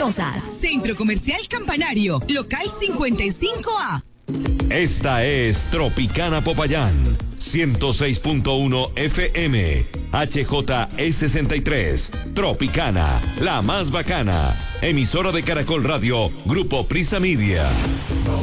exitosas. Centro Comercial Campanario, local 55A. Esta es Tropicana Popayán, 106.1 FM, HJE63, Tropicana, la más bacana, emisora de Caracol Radio, Grupo Prisa Media.